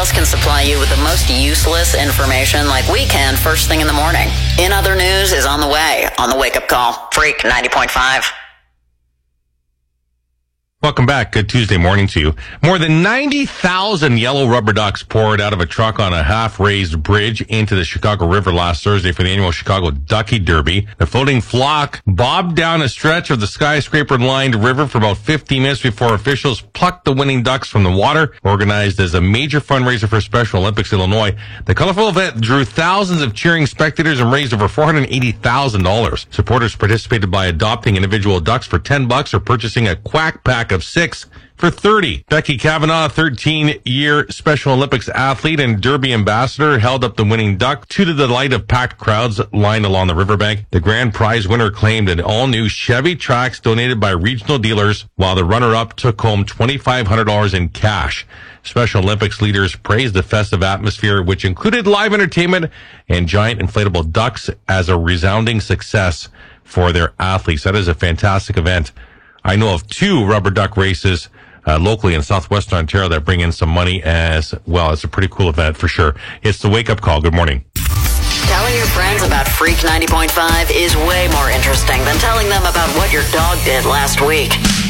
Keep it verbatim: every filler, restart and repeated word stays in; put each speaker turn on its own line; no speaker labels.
else can supply you with the most useless information like we can first thing in the morning. In Other News is on the way on the Wake Up Call. Freak ninety point five.
Welcome back. Good Tuesday morning to you. More than ninety thousand yellow rubber ducks poured out of a truck on a half-raised bridge into the Chicago River last Thursday for the annual Chicago Ducky Derby. The floating flock bobbed down a stretch of the skyscraper-lined river for about fifteen minutes before officials plucked the winning ducks from the water. Organized as a major fundraiser for Special Olympics Illinois, the colorful event drew thousands of cheering spectators and raised over four hundred eighty thousand dollars. Supporters participated by adopting individual ducks for ten bucks or purchasing a quack pack of six for thirty. Becky Kavanaugh, thirteen-year Special Olympics athlete and Derby ambassador, held up the winning duck to the delight of packed crowds lined along the riverbank. The grand prize winner claimed an all-new Chevy Trax donated by regional dealers, while the runner-up took home two thousand five hundred dollars in cash. Special Olympics leaders praised the festive atmosphere, which included live entertainment and giant inflatable ducks, as a resounding success for their athletes. That is a fantastic event. I know of two rubber duck races uh, locally in southwestern Ontario that bring in some money as well. It's a pretty cool event for sure. It's the Wake Up Call. Good morning.
Telling your friends about Freak ninety point five is way more interesting than telling them about what your dog did last week.